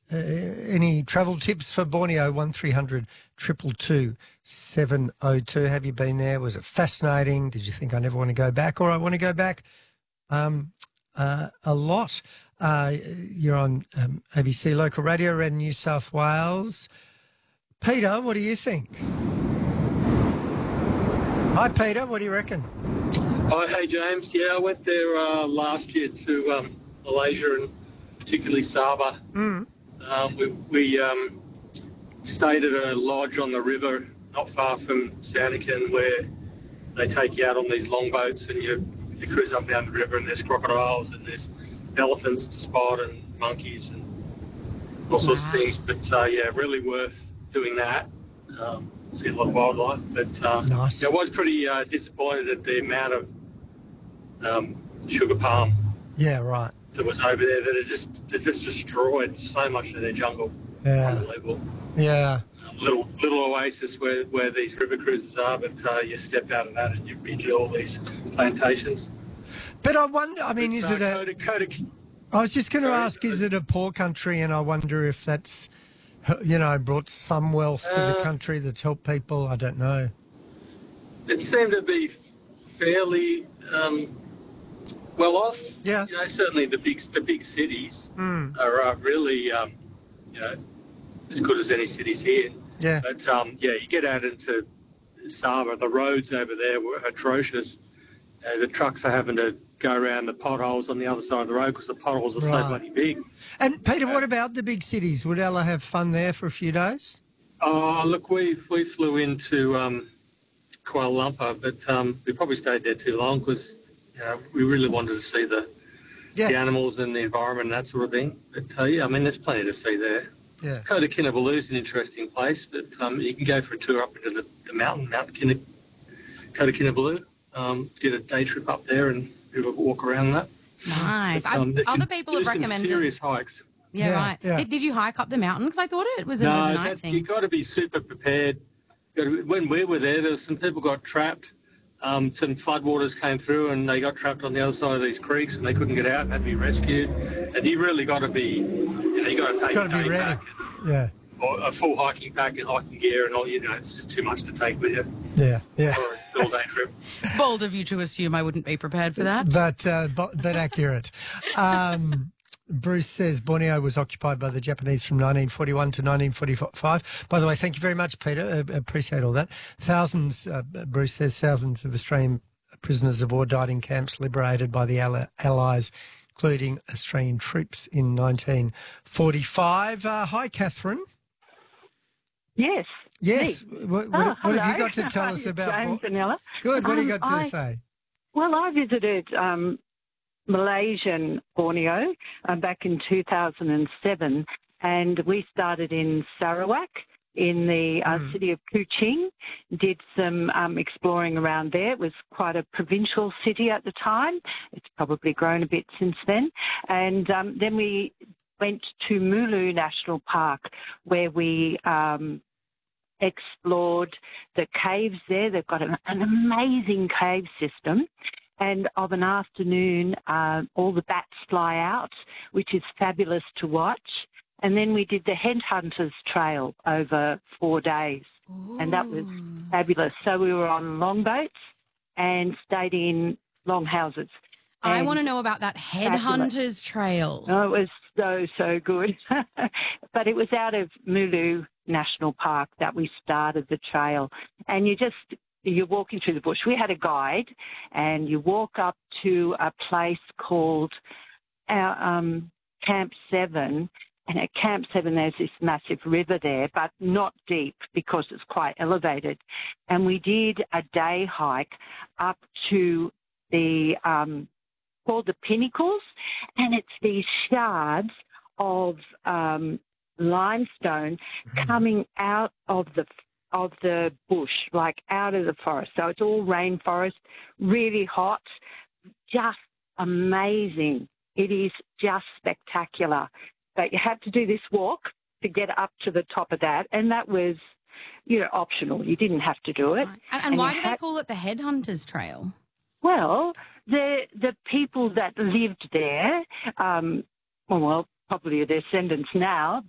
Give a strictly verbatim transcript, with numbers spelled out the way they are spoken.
uh, any travel tips for Borneo? One three hundred two two two seven oh two. Have you been there? Was it fascinating? Did you think I never want to go back, or I want to go back um, uh, a lot? Uh, you're on um, A B C Local Radio, Red New South Wales. Peter, what do you think? Hi, Peter. What do you reckon? Oh, hey, James. Yeah, I went there uh, last year to um, Malaysia and particularly Sabah. Mm. Um, we we um, stayed at a lodge on the river not far from Sandakan where they take you out on these long boats and you, you cruise up down the river, and there's crocodiles and there's elephants to spot and monkeys and all sorts of things. But, uh, yeah, really worth doing that. Um, see a lot of wildlife. But uh, Nice. I was pretty uh, disappointed at the amount of um, sugar palm Yeah, right. that was over there, that it just it just destroyed so much of their jungle. Yeah. Unbelievable. Yeah. Little little oasis where, where these river cruises are, but uh, you step out of that and you're into all these plantations. But I wonder, I mean, But, is uh, it a... Coda, Coda, I was just going to Sorry? ask, is it a poor country? And I wonder if that's, you know, brought some wealth to the Uh, country that's helped people. I don't know. it seemed to be fairly um, well off. Yeah. You know, certainly the big the big cities Mm. are uh, really, um, you know, as good as any cities here. Yeah. But, um, yeah, you get out into Sabah, the roads over there were atrocious. Uh, the trucks are having to go around the potholes on the other side of the road because the potholes are Right. so bloody big. And, Peter, what about the big cities? Would Ella have fun there for a few days? Oh, look, we we flew into um, Kuala Lumpur, but um, we probably stayed there too long because you know, we really wanted to see the, Yeah. the animals and the environment and that sort of thing. But, uh, yeah, I mean, there's plenty to see there. Yeah. Kota Kinabalu is an interesting place, but um, you can go for a tour up into the, the mountain, Mount Kina, Kota Kinabalu, um, get a day trip up there and do a walk around that. Nice. But, I- um, they other can people do have some recommended. serious hikes. Yeah, Yeah, right. yeah. Did, did you hike up the mountain? Because I thought it was an No, overnight that, thing. you've got to be super prepared. Got to be- when we were there, there was some people got trapped. Um, some floodwaters came through and they got trapped on the other side of these creeks and they couldn't get out and had to be rescued. And you really got to be, you know, you got to take Got your to be day ready. back Yeah. or a full hiking pack and hiking gear and all. You know, it's just too much to take with you Yeah. Yeah. for an all-day trip. Bold of you to assume I wouldn't be prepared for that. But, uh, but, but accurate. Um, Bruce says Borneo was occupied by the Japanese from nineteen forty-one to nineteen forty-five. By the way, thank you very much, Peter. Uh, appreciate all that. Thousands, uh, Bruce says, thousands of Australian prisoners of war died in camps liberated by the Alli- Allies, including Australian troops in nineteen forty-five. Uh, hi, Catherine. Yes. Yes. Me. What, Oh, what, what have you hello. got to tell us It's about? James Bo- and Ella. Good. What do you Um, got to I- say? Well, I visited um, Malaysian Borneo uh, back in two thousand seven, and we started in Sarawak in the uh, Mm. city of Kuching, did some um, exploring around there. It was quite a provincial city at the time. It's probably grown a bit since then. And um, then we went to Mulu National Park, where we um, explored the caves there. They've got an, an amazing cave system. And of an afternoon, uh, all the bats fly out, which is fabulous to watch. And then we did the Headhunters Trail over four days. And that was fabulous. So we were on longboats and stayed in longhouses. I And- want to know about that Headhunters Trail. Oh, it was so, so good. But it was out of Mulu National Park that we started the trail. And you just, you're walking through the bush. We had a guide, and you walk up to a place called our, um, Camp seven. And at Camp seven, there's this massive river there, but not deep because it's quite elevated. And we did a day hike up to the um, called the Pinnacles, and it's these shards of um, limestone coming out of the of the bush, like out of the forest. So it's all rainforest, really hot, just amazing. It is just spectacular. But you had to do this walk to get up to the top of that, and that was, you know, optional. You didn't have to do it. And, and, And why you do they had- call it the Headhunters Trail? Well, the the people that lived there, um, well, probably their descendants now,